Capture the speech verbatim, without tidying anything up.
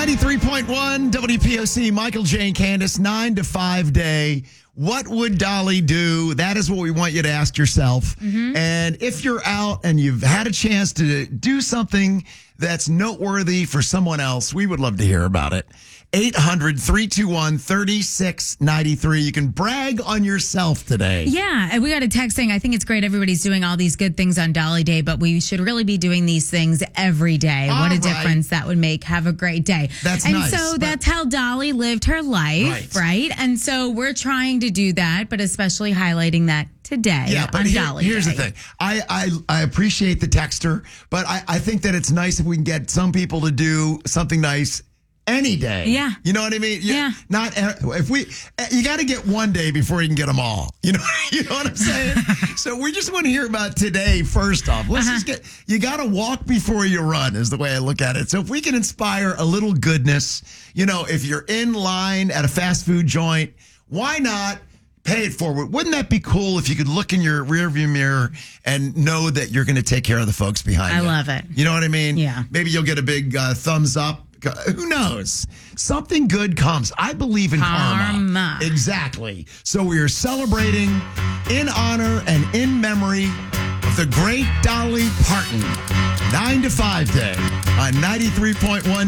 ninety-three point one W P O C, Michael, Jane, Candace, nine to five day. What would Dolly do? That is what we want you to ask yourself. Mm-hmm. And if you're out and you've had a chance to do something that's noteworthy for someone else, we would love to hear about it. eight hundred, three two one, three six nine three. You can brag on yourself today. Yeah, and we got a text saying, I think it's great everybody's doing all these good things on Dolly Day, but we should really be doing these things every day. All what a right. difference that would make. Have a great day. That's and nice. And so but- that's how Dolly lived her life, Right. right? And so we're trying to do that, but especially highlighting that today yeah, but on here- Dolly here's Day. the thing. I, I, I appreciate the texter, but I, I think that it's nice if we can get some people to do something nice any day. Yeah. You know what I mean? You- Yeah. Not if we, you got to get one day before you can get them all. You know, you know what I'm saying? So we just want to hear about today first off. Let's Uh-huh. just get, you got to walk before you run is the way I look at it. So if we can inspire a little goodness, you know, if you're in line at a fast food joint, why not pay it forward? Wouldn't that be cool if you could look in your rearview mirror and know that you're going to take care of the folks behind I you? love it. You know what I mean? Yeah. Maybe you'll get a big uh, thumbs up. Who knows? Something good comes. I believe in karma. Karma. Exactly. So we are celebrating in honor and in memory of the great Dolly Parton. nine to five day on ninety-three point one